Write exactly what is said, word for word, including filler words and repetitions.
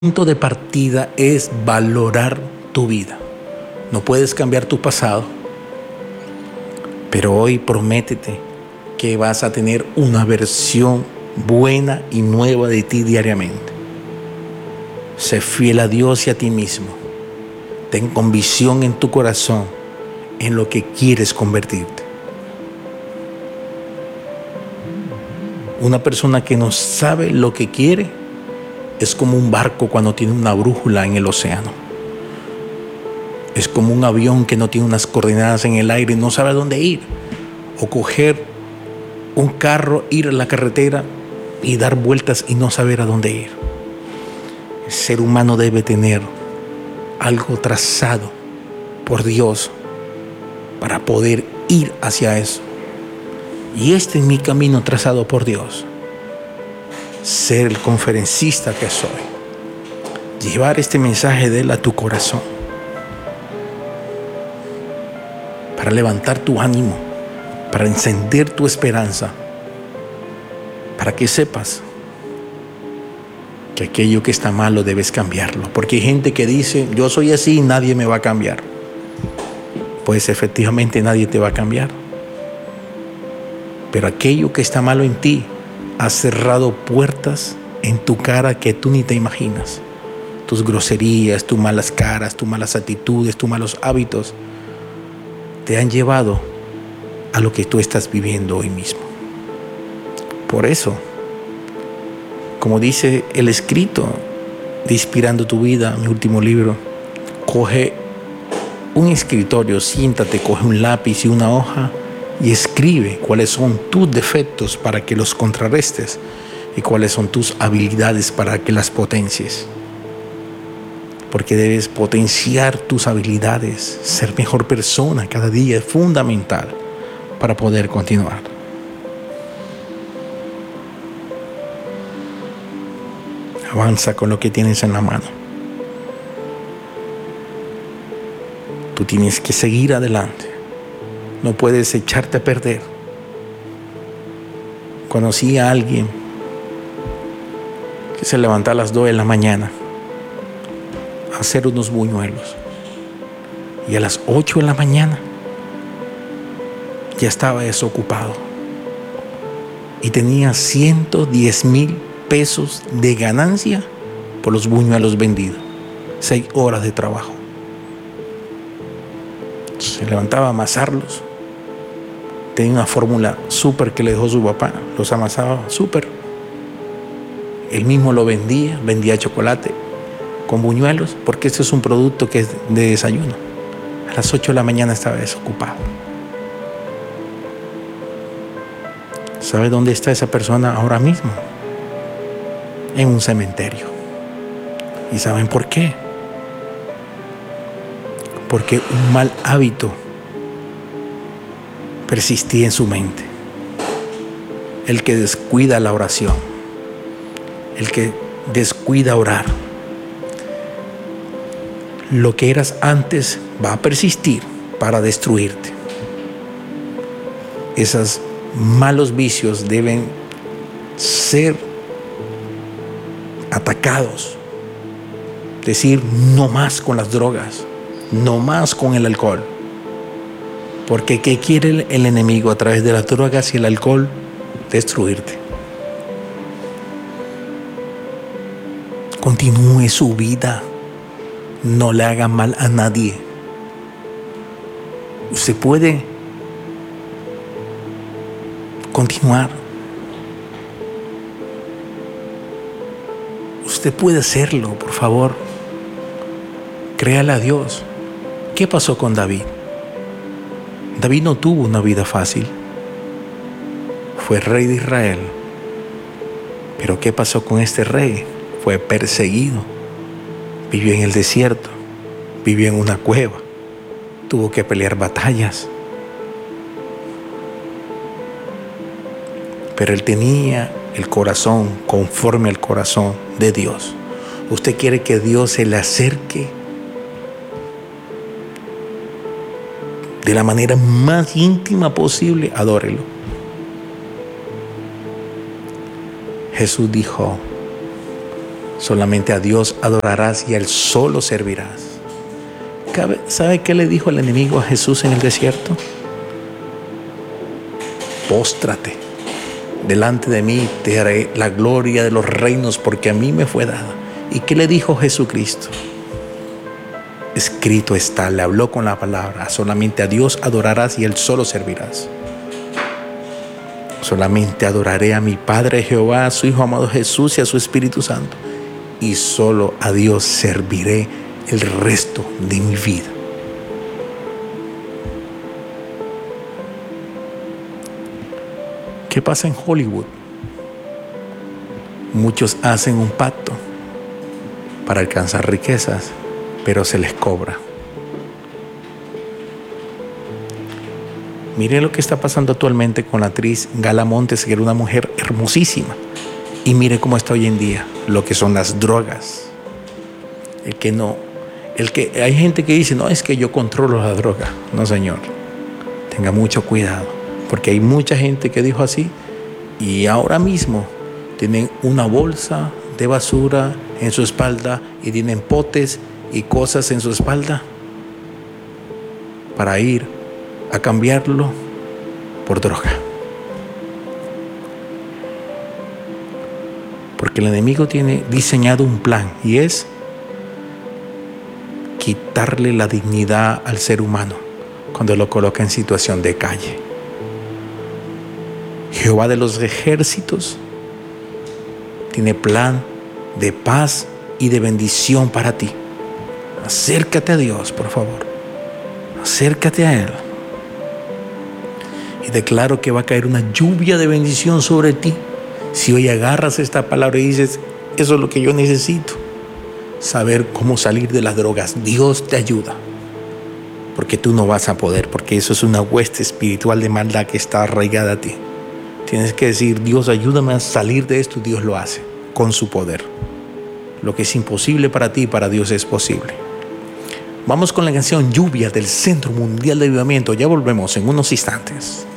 punto de partida es valorar tu vida. No puedes cambiar tu pasado, pero hoy prométete que vas a tener una versión buena y nueva de ti diariamente. Sé fiel a Dios y a ti mismo. Ten convicción en tu corazón en lo que quieres convertirte. Una persona que no sabe lo que quiere es como un barco cuando tiene una brújula en el océano. Es como un avión que no tiene unas coordenadas en el aire y no sabe a dónde ir. O coger un carro, ir a la carretera y dar vueltas y no saber a dónde ir. El ser humano debe tener algo trazado por Dios para poder ir hacia eso. Y este es mi camino trazado por Dios. Ser el conferencista que soy. Llevar este mensaje de Él a tu corazón. Para levantar tu ánimo. Para encender tu esperanza. Para que sepas que aquello que está malo debes cambiarlo. Porque hay gente que dice, yo soy así y nadie me va a cambiar. Pues efectivamente nadie te va a cambiar. Pero aquello que está malo en ti ha cerrado puertas en tu cara que tú ni te imaginas. Tus groserías, tus malas caras, tus malas actitudes, tus malos hábitos te han llevado a lo que tú estás viviendo hoy mismo. Por eso, como dice el escrito de Inspirando tu Vida, mi último libro, coge un escritorio, siéntate, coge un lápiz y una hoja y escribe cuáles son tus defectos para que los contrarrestes y cuáles son tus habilidades para que las potencies. Porque debes potenciar tus habilidades, ser mejor persona cada día es fundamental para poder continuar. Avanza con lo que tienes en la mano. Tú tienes que seguir adelante. No puedes echarte a perder. Conocí a alguien que se levantaba a las dos de la mañana a hacer unos buñuelos. Y a las ocho de la mañana ya estaba desocupado. Y tenía ciento diez mil pesos de ganancia por los buñuelos vendidos. Seis horas de trabajo. Se levantaba a amasarlos. Tenía una fórmula súper que le dejó su papá. Los amasaba súper. Él mismo lo vendía. Vendía chocolate con buñuelos. Porque este es un producto que es de desayuno. A las ocho de la mañana estaba desocupado. ¿Sabe dónde está esa persona ahora mismo? En un cementerio. ¿Y saben por qué? Porque un mal hábito persistía en su mente. El que descuida la oración, el que descuida orar, lo que eras antes va a persistir para destruirte. Esos malos vicios deben ser atacados. Decir no más con las drogas, no más con el alcohol. Porque ¿qué quiere el, el enemigo a través de las drogas y el alcohol? Destruirte. Continúe su vida. No le haga mal a nadie. Usted puede continuar. Usted puede hacerlo, por favor. Créale a Dios. ¿Qué pasó con David? David no tuvo una vida fácil. Fue rey de Israel. Pero ¿qué pasó con este rey? Fue perseguido. Vivió en el desierto. Vivió en una cueva. Tuvo que pelear batallas. Pero él tenía el corazón conforme al corazón de Dios. Usted quiere que Dios se le acerque de la manera más íntima posible, adórelo. Jesús dijo, Solamente a Dios adorarás y a Él solo servirás. ¿Sabe qué le dijo el enemigo a Jesús en el desierto? Póstrate delante de mí, te daré la gloria de los reinos, porque a mí me fue dada. ¿Y qué le dijo Jesucristo? Escrito está, le habló con la palabra: solamente a Dios adorarás y a Él solo servirás. Solamente adoraré a mi Padre Jehová, a su Hijo amado Jesús y a su Espíritu Santo, y solo a Dios serviré el resto de mi vida. ¿Qué pasa en Hollywood? Muchos hacen un pacto para alcanzar riquezas, pero se les cobra. Mire lo que está pasando actualmente con la actriz Gala Montes, que era una mujer hermosísima. Y mire cómo está hoy en día, lo que son las drogas. El que no, el que hay gente que dice, no, es que yo controlo la droga. No, señor. Tenga mucho cuidado, porque hay mucha gente que dijo así y ahora mismo tienen una bolsa de basura en su espalda y tienen potes y cosas en su espalda para ir a cambiarlo por droga. Porque el enemigo tiene diseñado un plan, y es quitarle la dignidad al ser humano cuando lo coloca en situación de calle. Jehová de los ejércitos tiene plan de paz y de bendición para ti. Acércate a Dios, por favor. Acércate a Él. Y declaro que va a caer una lluvia de bendición sobre ti. Si hoy agarras esta palabra y dices, eso es lo que yo necesito, saber cómo salir de las drogas, Dios te ayuda. Porque tú no vas a poder, porque eso es una hueste espiritual de maldad que está arraigada a ti. Tienes que decir, Dios, ayúdame a salir de esto, y Dios lo hace con su poder. Lo que es imposible para ti, para Dios es posible. Vamos con la canción Lluvia del Centro Mundial de Avivamiento. Ya volvemos en unos instantes.